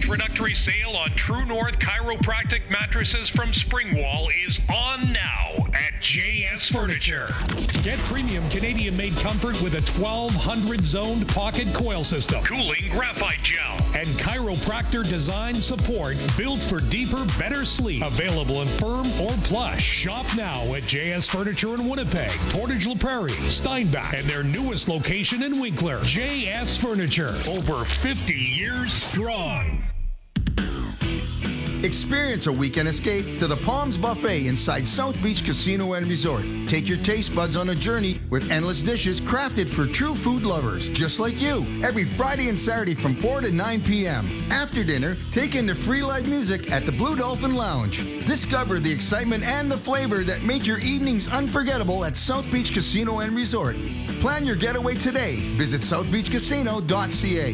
introductory sale on True North chiropractic mattresses from Springwall is on now at JS Furniture. Get premium Canadian-made comfort with a 1200-zoned pocket coil system, cooling graphite gel, and chiropractor design support built for deeper, better sleep. Available in firm or plush. Shop now at JS Furniture in Winnipeg, Portage La Prairie, Steinbach, and their newest location in Winkler. JS Furniture, over 50 years strong. Experience a weekend escape to the Palms Buffet inside South Beach Casino and Resort. Take your taste buds on a journey with endless dishes crafted for true food lovers, just like you, every Friday and Saturday from 4 to 9 p.m. After dinner, take in the free live music at the Blue Dolphin Lounge. Discover the excitement and the flavor that make your evenings unforgettable at South Beach Casino and Resort. Plan your getaway today. Visit southbeachcasino.ca.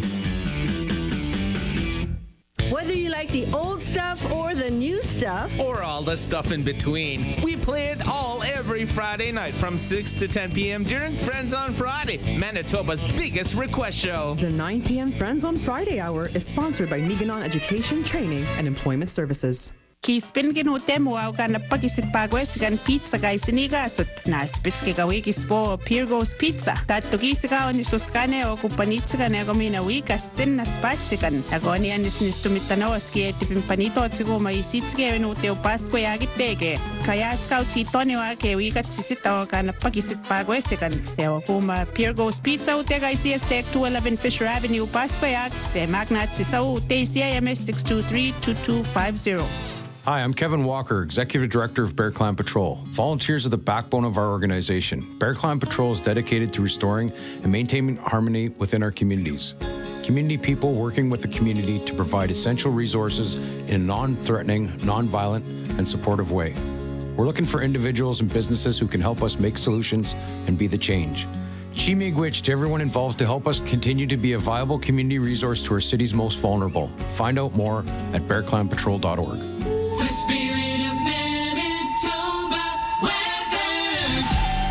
Whether you like the old stuff or the new stuff, or all the stuff in between, we play it all every Friday night from 6 to 10 p.m. during Friends on Friday, Manitoba's biggest request show. The 9 p.m. Friends on Friday hour is sponsored by Niganon Education, Training, and Employment Services. Kispin ginutemo au kana pakisit pagwes gan pizza guys sinigasot na spitske gawikis po Pirgos Pizza. Tatto kisika on suskane o kupanitsa na gomina wika sin na spatsikan. Agoni anis nistumitanos ki etipimpanito tsigo maisitske nute o pasko yagitege. Kaya scout chitone wa ke wika tsisita o kana pakisit pagwes kan. Teo kuma Pirgos Pizza ute guys Tech 211 Fisher Avenue Pasko yag se magnat sisa ute CIMS 623-2250. Hi, I'm Kevin Walker, Executive Director of Bear Clan Patrol. Volunteers are the backbone of our organization. Bear Clan Patrol is dedicated to restoring and maintaining harmony within our communities. Community people working with the community to provide essential resources in a non-threatening, non-violent, and supportive way. We're looking for individuals and businesses who can help us make solutions and be the change. Chimigwich to everyone involved to help us continue to be a viable community resource to our city's most vulnerable. Find out more at bearclanpatrol.org. The spirit of Manitoba weather.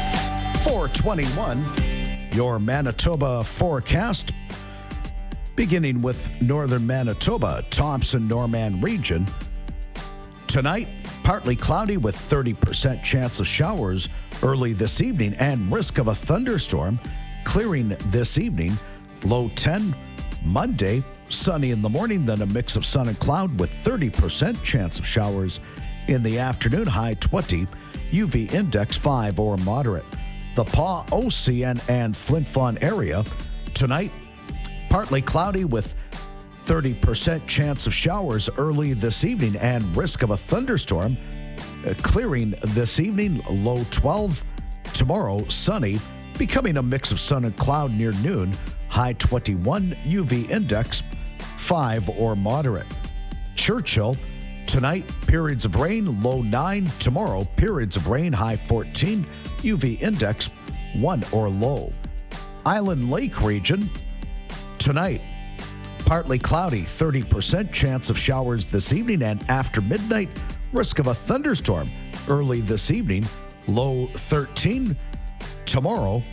421, your Manitoba forecast. Beginning with northern Manitoba, Thompson-Norman region. Tonight, partly cloudy with 30% chance of showers early this evening and risk of a thunderstorm. Clearing this evening, low 10. Monday, sunny in the morning, then a mix of sun and cloud with 30% chance of showers in the afternoon, high 20, UV index 5 or moderate. The Pas, Ocean, and Flin Flon area. Tonight, partly cloudy with 30% chance of showers early this evening and risk of a thunderstorm. Clearing this evening, low 12. Tomorrow, sunny, becoming a mix of sun and cloud near noon, high 21, UV index 5 or moderate. Churchill, tonight, periods of rain, low 9. Tomorrow, periods of rain, high 14, UV index 1 or low. Island Lake region, tonight, partly cloudy, 30% chance of showers this evening and after midnight, risk of a thunderstorm early this evening, low 13. Tomorrow,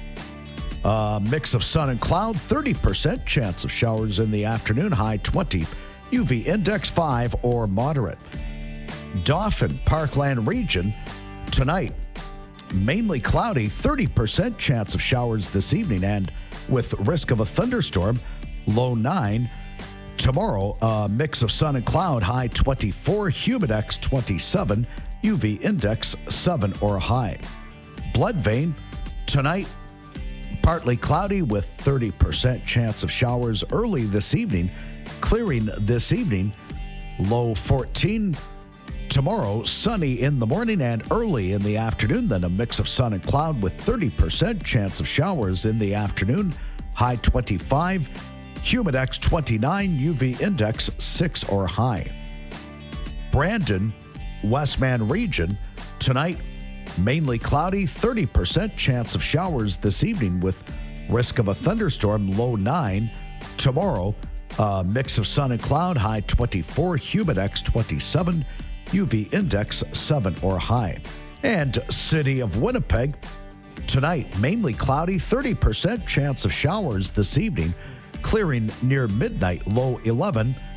mix of sun and cloud, 30% chance of showers in the afternoon, high 20, UV index 5 or moderate. Dauphin, Parkland region, tonight, mainly cloudy, 30% chance of showers this evening and with risk of a thunderstorm, low 9. Tomorrow, mix of sun and cloud, high 24, humidex 27, UV index 7 or high. Bloodvein, tonight, partly cloudy with 30% chance of showers early this evening, clearing this evening, low 14. Tomorrow, sunny in the morning and early in the afternoon, then a mix of sun and cloud with 30% chance of showers in the afternoon, high 25, humidex 29, UV index 6 or high. Brandon, Westman region, tonight, mainly cloudy, 30% chance of showers this evening with risk of a thunderstorm, low 9. Tomorrow, mix of sun and cloud, high 24, humidex 27, UV index 7 or high. And City of Winnipeg, tonight, mainly cloudy, 30% chance of showers this evening, clearing near midnight, low 11.